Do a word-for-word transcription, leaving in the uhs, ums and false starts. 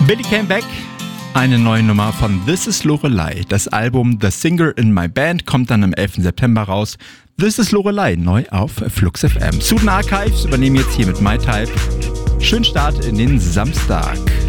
Billy Came Back, eine neue Nummer von This Is Lorelei. Das Album The Singer in My Band kommt dann am elften September raus. This Is Lorelei, neu auf Flux F M. Student Archives übernehmen jetzt hier mit My Type. Schönen Start in den Samstag.